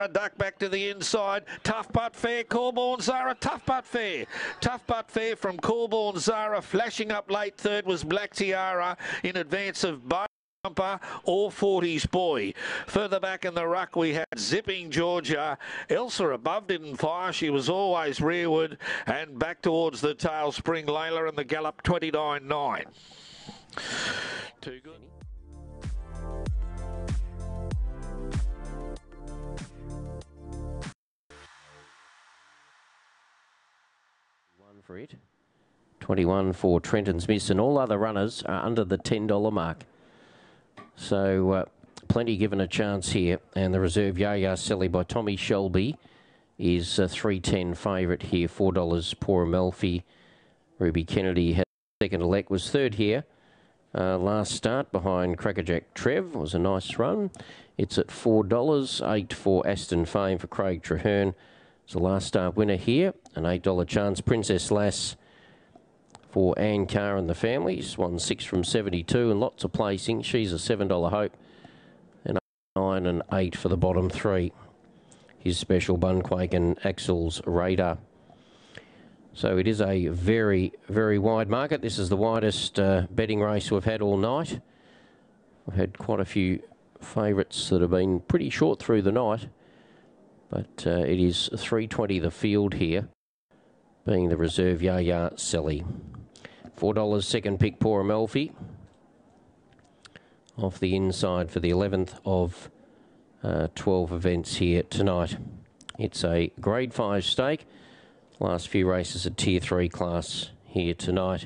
Duck back to the inside. Tough but fair. Corborn Zara. Tough but fair. Tough but fair from Corborn Zara. Flashing up late third was Black Tiara in advance of Bumper or 40's Boy. Further back in the ruck we had Zipping Georgia. Elsa above didn't fire. She was always rearward. And back towards the tail Spring Layla and the gallop 29.9. Too good. For it. 21 for Trenton's Miss, and all other runners are under the $10 mark. So plenty given a chance here, and the reserve Yaya Selly by Tommy Shelby is a 3.10 favourite here. $4 Poor Amalfi. Ruby Kennedy had second elect, was third here. Last start behind Crackerjack Trev was a nice run. It's at $4. 8 for Aston Fame for Craig Traherne. It's the last start winner here. An $8 chance. Princess Lass for Anne Carr and the families. Won 6 from 72 and lots of placing. She's a $7 hope. And 9 and 8 for the bottom three. His special Bunquake and Axel's Radar. So it is a very, very wide market. This is the widest betting race we've had all night. We've had quite a few favourites that have been pretty short through the night. But it is $3.20 the field here, being the reserve Yaya Selly. $4 second pick Poor Amalfi. Off the inside for the 11th of 12 events here tonight. It's a grade 5 stake. Last few races at tier 3 class here tonight.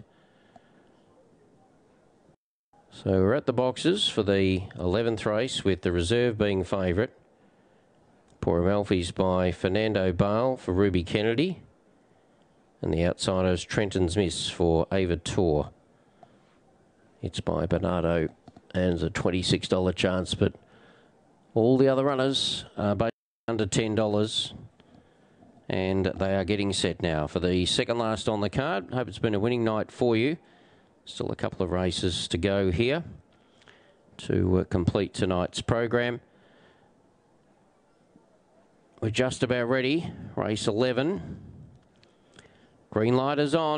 So we're at the boxes for the 11th race with the reserve being favourite. Poor Amalfi's by Fernando Bale for Ruby Kennedy. And the outsiders Trenton's Miss for Ava Tour. It's by Bernardo and it's a $26 chance, but all the other runners are both under $10 and they are getting set now for the second last on the card. Hope it's been a winning night for you. Still a couple of races to go here to complete tonight's program. We're just about ready. Race 11. Green light is on.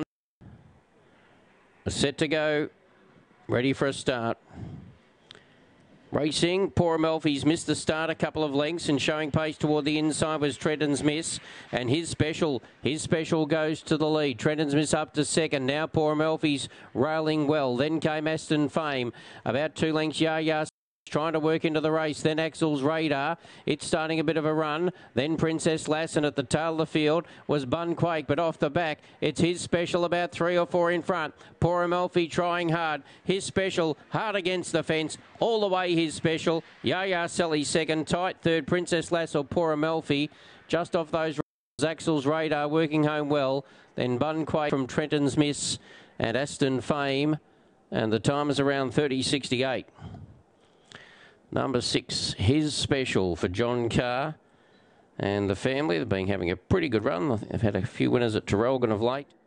Set to go. Ready for a start. Racing. Poor Amalfi's missed the start a couple of lengths and showing pace toward the inside was Trenton's Miss. And his special goes to the lead. Trenton's Miss up to second. Now Poor Amalfi's railing well. Then came Aston Fame. About 2 lengths Yaya trying to work into the race. Then Axel's Radar. It's starting a bit of a run. Then Princess Lass, and at the tail of the field was Bunquake, but off the back it's his special about 3 or 4 in front. Poor Amalfi trying hard. His special hard against the fence. All the way his special. Yaya Selly second. Tight third Princess Lass or Poor Amalfi. Just off those Axel's Radar working home well. Then Bunquake from Trenton's Miss and Aston Fame. And the time is around 30.68. Number 6, His Special for John Carr and the family. They've been having a pretty good run. They've had a few winners at Terrelgan of late.